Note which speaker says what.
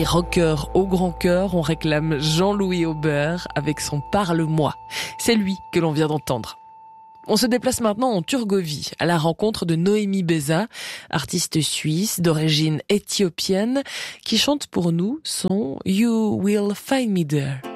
Speaker 1: Les rockers au grand cœur, on réclame Jean-Louis Aubert avec son Parle-moi. C'est lui que l'on vient d'entendre. On se déplace maintenant en Turgovie, à la rencontre de Noémie Beza, artiste suisse d'origine éthiopienne, qui chante pour nous son You Will Find Me There.